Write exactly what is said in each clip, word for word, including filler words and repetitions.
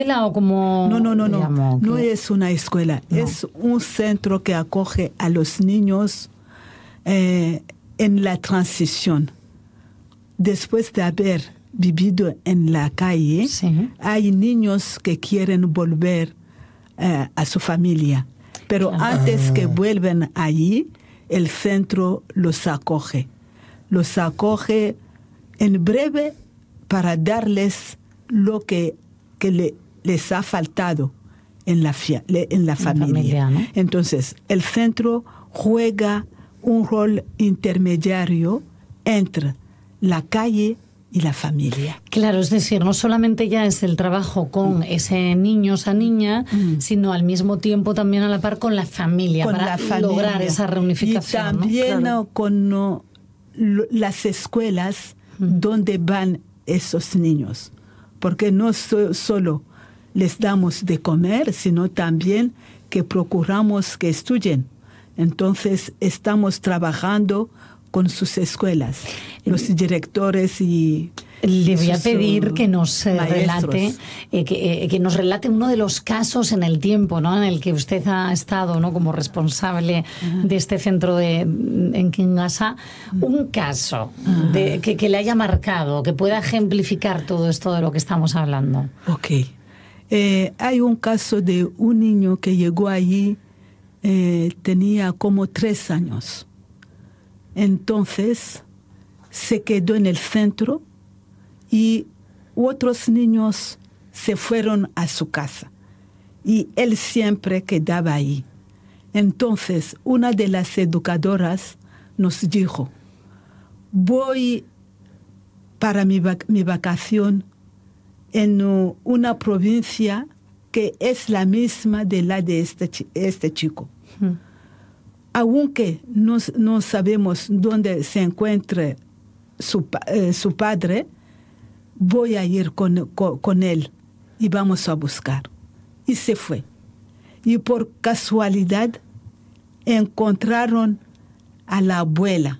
o como... No, no, no, no. Llamo, no que... es una escuela. No. Es un centro que acoge a los niños eh, en la transición. Después de haber vivido en la calle, sí. hay niños que quieren volver eh, a su familia. Pero claro. antes que vuelvan allí, el centro los acoge. Los acoge en breve para darles lo que, que le, les ha faltado en la, en la familia. familia, ¿no? Entonces, el centro juega un rol intermediario entre la calle y la familia. Claro, es decir, no solamente ya es el trabajo con mm. ese niño, esa niña, mm. sino al mismo tiempo también a la par con la familia, con para la familia. lograr esa reunificación. Y también, ¿no? Claro. con no, lo, las escuelas mm. donde van esos niños. Porque no so, solo les damos de comer, sino también que procuramos que estudien. Entonces, estamos trabajando con sus escuelas, los directores y... Le voy a pedir que nos eh, relate eh, que, eh, que nos relate uno de los casos en el tiempo, ¿no?, en el que usted ha estado, ¿no?, como responsable uh-huh. de este centro de, en Kinshasa. Uh-huh. Un caso uh-huh. de, que, que le haya marcado, que pueda ejemplificar todo esto de lo que estamos hablando. Ok. Eh, hay un caso de un niño que llegó allí, eh, tenía como tres años. Entonces se quedó en el centro y otros niños se fueron a su casa y él siempre quedaba ahí. Entonces una de las educadoras nos dijo: voy para mi, vac- mi vacación en uh, una provincia que es la misma de la de este, ch- este chico. Mm. Aunque no, no sabemos dónde se encuentre su, eh, su padre, voy a ir con, con, con él y vamos a buscar. Y se fue. Y por casualidad encontraron a la abuela.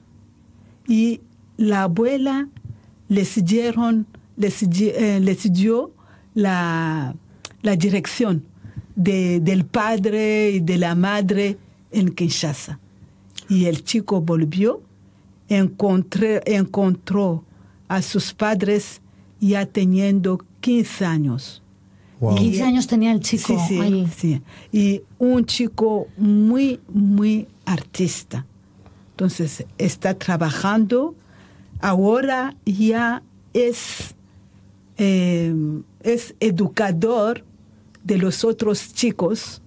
Y la abuela les, dieron, les, eh, les dio la, la dirección de, del padre y de la madre en Kinshasa. Y el chico volvió, encontré, encontró a sus padres ya teniendo quince años. Wow. quince años tenía el chico. Sí, sí, ahí. sí. Y un chico muy, muy artista. Entonces está trabajando. Ahora ya es, eh, es educador de los otros chicos,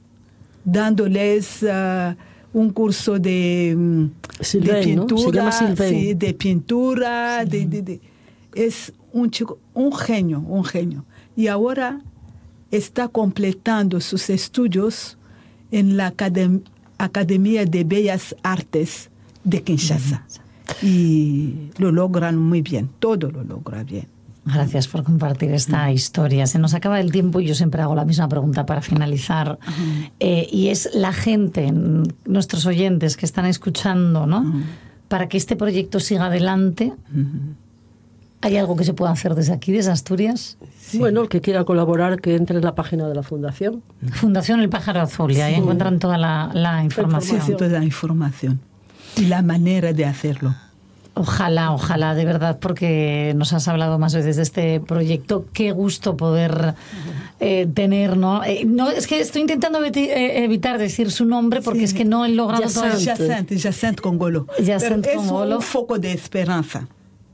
dándoles uh, un curso de, Sylvain, de pintura, ¿no? Se llama sí, de pintura, sí. de, de, de, es un chico, un genio, un genio. Y ahora está completando sus estudios en la Academ- Academia de Bellas Artes de Kinshasa. Uh-huh. Y lo logran muy bien, todo lo logra bien. Gracias por compartir esta uh-huh. historia. Se nos acaba el tiempo y yo siempre hago la misma pregunta para finalizar. Uh-huh. Eh, y es la gente, nuestros oyentes que están escuchando, ¿no? Uh-huh. Para que este proyecto siga adelante, uh-huh. ¿hay algo que se pueda hacer desde aquí, desde Asturias? Sí. Bueno, el que quiera colaborar, que entre en la página de la Fundación. Fundación El Pájaro Azul, y ahí sí. encuentran toda la, la información. Sí, toda la información. Y la manera de hacerlo. Ojalá, ojalá, de verdad, porque nos has hablado más veces de este proyecto. Qué gusto poder eh, tener, ¿no? Eh, no, es que estoy intentando eviti- eh, evitar decir su nombre porque sí. es que no he logrado todo. Jacinthe, Jacinthe Congolo. Jacinthe Congolo. Es un foco de esperanza,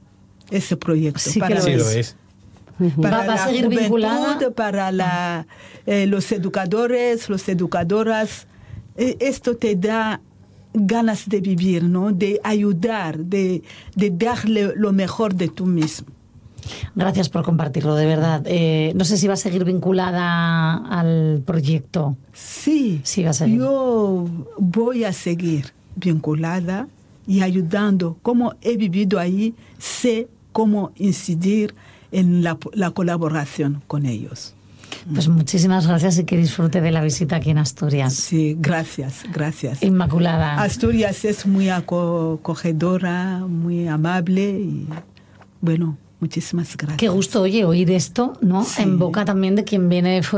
ese proyecto. Sí, para que lo sí es. lo es. Para va, va la a seguir juventud, vinculada. para la, eh, los educadores, las educadoras. Eh, esto te da ganas de vivir, ¿no? De ayudar, de, de darle lo mejor de tú mismo. Gracias por compartirlo, de verdad. Eh, no sé si va a seguir vinculada al proyecto. Sí, sí va a seguir. Yo voy a seguir vinculada y ayudando. Como he vivido ahí, sé cómo incidir en la, la colaboración con ellos. Pues muchísimas gracias y que disfrute de la visita aquí en Asturias. Sí, gracias, gracias. Inmaculada. Asturias es muy acogedora, muy amable y bueno, muchísimas gracias. Qué gusto, oye, oír esto, ¿no? Sí. En boca también de quien viene de fuera.